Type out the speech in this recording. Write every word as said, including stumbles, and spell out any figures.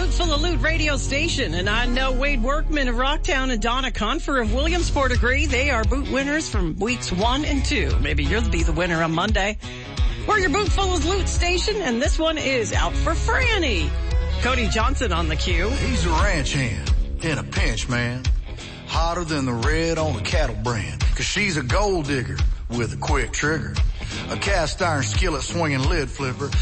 Boot Full of Loot radio station, and I know Wade Workman of Rocktown and Donna Confer of Williamsport agree they are boot winners from weeks one and two. Maybe you'll be the winner on Monday. We're your Boot Full of Loot station, and this one is out for Franny. Cody Johnson on the cue. He's a ranch hand in a pinch, man. Hotter than the red on the cattle brand. Cause she's a gold digger with a quick trigger. A cast iron skillet swinging lid flipper.